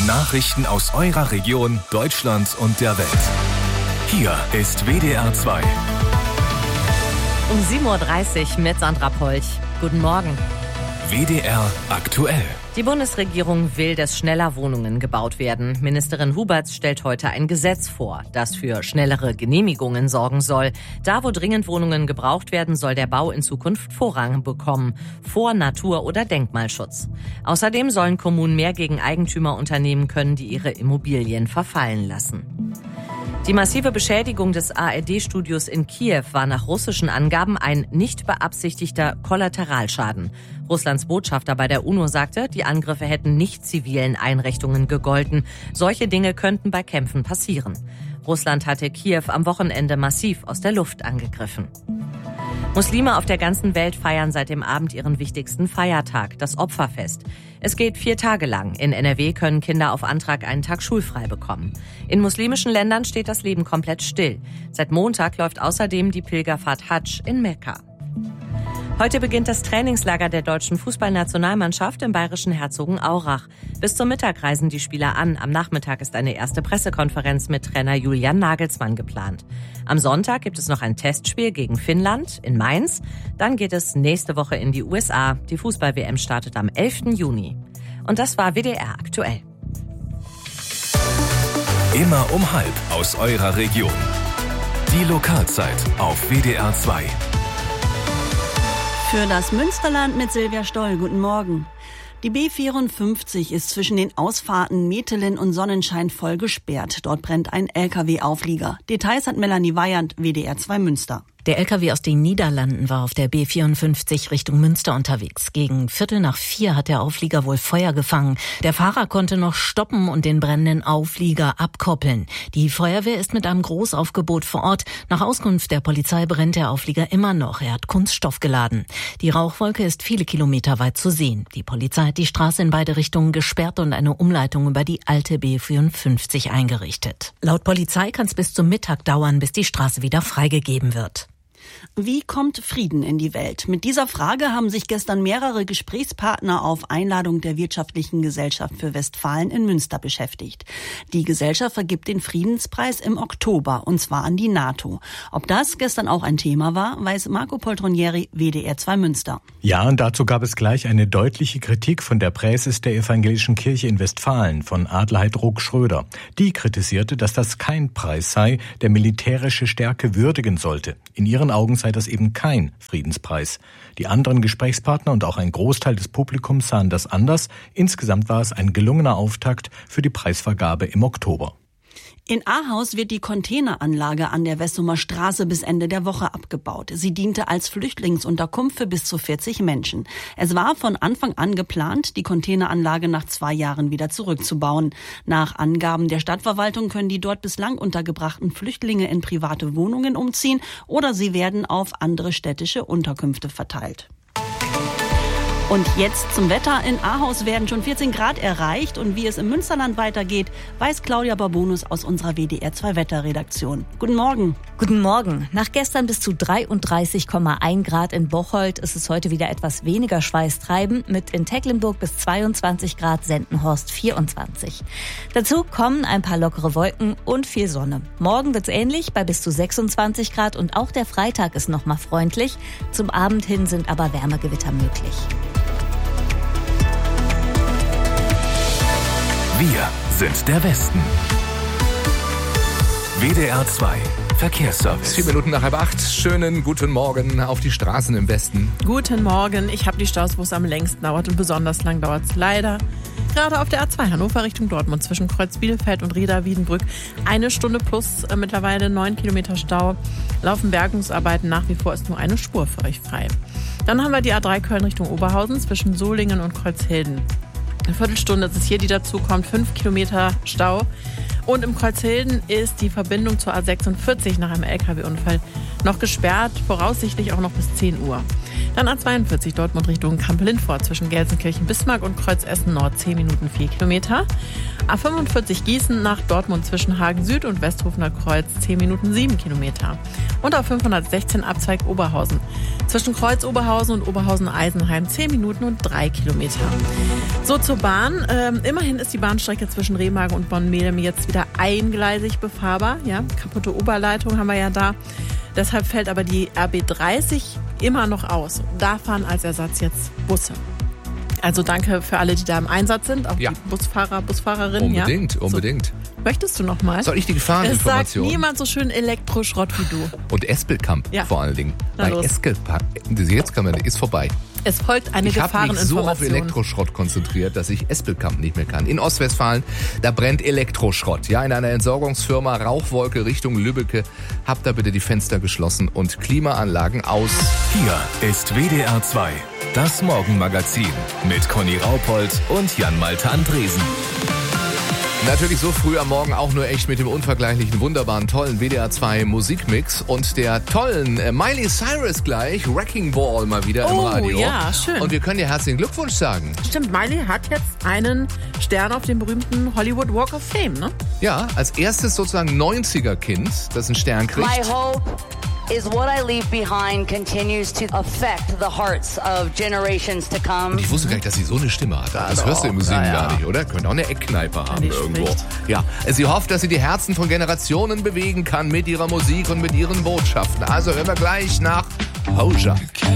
Nachrichten aus eurer Region, Deutschland und der Welt. Hier ist WDR 2. Um 7.30 Uhr mit Sandra Polch. Guten Morgen. WDR aktuell. Die Bundesregierung will, dass schneller Wohnungen gebaut werden. Ministerin Huberts stellt heute ein Gesetz vor, das für schnellere Genehmigungen sorgen soll. Da, wo dringend Wohnungen gebraucht werden, soll der Bau in Zukunft Vorrang bekommen, vor Natur- oder Denkmalschutz. Außerdem sollen Kommunen mehr gegen Eigentümer unternehmen können, die ihre Immobilien verfallen lassen. Die massive Beschädigung des ARD-Studios in Kiew war nach russischen Angaben ein nicht beabsichtigter Kollateralschaden. Russlands Botschafter bei der UNO sagte, die Angriffe hätten nicht zivilen Einrichtungen gegolten. Solche Dinge könnten bei Kämpfen passieren. Russland hatte Kiew am Wochenende massiv aus der Luft angegriffen. Muslime auf der ganzen Welt feiern seit dem Abend ihren wichtigsten Feiertag, das Opferfest. Es geht 4 Tage lang. In NRW können Kinder auf Antrag einen Tag schulfrei bekommen. In muslimischen Ländern steht das Leben komplett still. Seit Montag läuft außerdem die Pilgerfahrt Hadsch in Mekka. Heute beginnt das Trainingslager der deutschen Fußballnationalmannschaft im bayerischen Herzogenaurach. Bis zum Mittag reisen die Spieler an. Am Nachmittag ist eine erste Pressekonferenz mit Trainer Julian Nagelsmann geplant. Am Sonntag gibt es noch ein Testspiel gegen Finnland in Mainz. Dann geht es nächste Woche in die USA. Die Fußball-WM startet am 11. Juni. Und das war WDR aktuell. Immer um 12:30 aus eurer Region. Die Lokalzeit auf WDR 2. Für das Münsterland mit Silvia Stoll. Guten Morgen. Die B54 ist zwischen den Ausfahrten Metelen und Sonnenschein voll gesperrt. Dort brennt ein LKW-Auflieger. Details hat Melanie Weyand, WDR 2 Münster. Der LKW aus den Niederlanden war auf der B54 Richtung Münster unterwegs. Gegen 3:45 hat der Auflieger wohl Feuer gefangen. Der Fahrer konnte noch stoppen und den brennenden Auflieger abkoppeln. Die Feuerwehr ist mit einem Großaufgebot vor Ort. Nach Auskunft der Polizei brennt der Auflieger immer noch. Er hat Kunststoff geladen. Die Rauchwolke ist viele Kilometer weit zu sehen. Die Polizei hat die Straße in beide Richtungen gesperrt und eine Umleitung über die alte B54 eingerichtet. Laut Polizei kann es bis zum Mittag dauern, bis die Straße wieder freigegeben wird. Wie kommt Frieden in die Welt? Mit dieser Frage haben sich gestern mehrere Gesprächspartner auf Einladung der Wirtschaftlichen Gesellschaft für Westfalen in Münster beschäftigt. Die Gesellschaft vergibt den Friedenspreis im Oktober, und zwar an die NATO. Ob das gestern auch ein Thema war, weiß Marco Poltronieri, WDR 2 Münster. Ja, und dazu gab es gleich eine deutliche Kritik von der Präses der Evangelischen Kirche in Westfalen, von Adelheid Ruck-Schröder. Die kritisierte, dass das kein Preis sei, der militärische Stärke würdigen sollte. In ihren Augen sei das eben kein Friedenspreis. Die anderen Gesprächspartner und auch ein Großteil des Publikums sahen das anders. Insgesamt war es ein gelungener Auftakt für die Preisvergabe im Oktober. In Ahaus wird die Containeranlage an der Wessumer Straße bis Ende der Woche abgebaut. Sie diente als Flüchtlingsunterkunft für bis zu 40 Menschen. Es war von Anfang an geplant, die Containeranlage nach 2 Jahren wieder zurückzubauen. Nach Angaben der Stadtverwaltung können die dort bislang untergebrachten Flüchtlinge in private Wohnungen umziehen oder sie werden auf andere städtische Unterkünfte verteilt. Und jetzt zum Wetter. In Ahaus werden schon 14 Grad erreicht. Und wie es im Münsterland weitergeht, weiß Claudia Barbonus aus unserer WDR 2 Wetterredaktion. Guten Morgen. Guten Morgen. Nach gestern bis zu 33,1 Grad in Bocholt ist es heute wieder etwas weniger schweißtreibend, mit in Tecklenburg bis 22 Grad, Sendenhorst 24. Dazu kommen ein paar lockere Wolken und viel Sonne. Morgen wird's ähnlich bei bis zu 26 Grad und auch der Freitag ist nochmal freundlich. Zum Abend hin sind aber Wärmegewitter möglich. Wir sind der Westen. WDR 2 Verkehrsservice. 7 Minuten nach 7:30. Schönen guten Morgen auf die Straßen im Westen. Guten Morgen. Ich habe die Staus, wo es am längsten dauert, und besonders lang dauert es leider. Gerade auf der A2 Hannover Richtung Dortmund zwischen Kreuz Bielefeld und Reda-Wiedenbrück 1 Stunde plus, mittlerweile 9 Kilometer Stau. Laufen Bergungsarbeiten, nach wie vor ist nur eine Spur für euch frei. Dann haben wir die A3 Köln Richtung Oberhausen zwischen Solingen und Kreuzhilden. Eine Viertelstunde ist es hier, die dazu kommt, 5 Kilometer Stau. Und im Kreuzhilden ist die Verbindung zur A46 nach einem LKW-Unfall noch gesperrt, voraussichtlich auch noch bis 10 Uhr. Dann A42 Dortmund Richtung Kamp-Lindfort zwischen Gelsenkirchen-Bismarck und Kreuz-Essen-Nord 10 Minuten 4 Kilometer. A45 Gießen nach Dortmund zwischen Hagen-Süd und Westhofener Kreuz 10 Minuten 7 Kilometer. Und A516 Abzweig Oberhausen zwischen Kreuz-Oberhausen und Oberhausen-Eisenheim 10 Minuten und 3 Kilometer. So zur Bahn. Immerhin ist die Bahnstrecke zwischen Remagen und Bonn-Melem jetzt wieder eingleisig befahrbar. Ja, kaputte Oberleitung haben wir ja da. Deshalb fällt aber die RB30 immer noch aus. Da fahren als Ersatz jetzt Busse. Also danke für alle, die da im Einsatz sind, auch die Busfahrer, Busfahrerinnen. Unbedingt. So. Möchtest du noch mal? Soll ich die Gefahreninformation? Es sagt niemand so schön Elektroschrott wie du. Und Espelkamp vor allen Dingen. Bei Espelkamp, jetzt kann man, ist vorbei. Es folgt eine Gefahreninformation. Ich habe mich so auf Elektroschrott konzentriert, dass ich Espelkamp nicht mehr kann. In Ostwestfalen, da brennt Elektroschrott. Ja, in einer Entsorgungsfirma, Rauchwolke Richtung Lübbecke. Habt da bitte die Fenster geschlossen und Klimaanlagen aus. Hier ist WDR 2, das Morgenmagazin mit Conny Raupold und Jan-Malte Andresen. Natürlich so früh am Morgen auch nur echt mit dem unvergleichlichen, wunderbaren, tollen WDR 2 Musikmix und der tollen Miley Cyrus gleich, Wrecking Ball mal wieder im Radio. Oh ja, schön. Und wir können dir herzlichen Glückwunsch sagen. Stimmt, Miley hat jetzt einen Stern auf dem berühmten Hollywood Walk of Fame, ne? Ja, als erstes sozusagen 90er-Kind, das einen Stern kriegt. My hope is what I leave behind continues to affect the hearts of generations to come. Und ich wusste gar nicht, dass sie so eine Stimme hat. Das hörst du im Museum gar nicht, oder? Könnte auch eine Eckkneipe haben irgendwo. Ja, sie hofft, dass sie die Herzen von Generationen bewegen kann mit ihrer Musik und mit ihren Botschaften. Also hören wir gleich nach Hoja.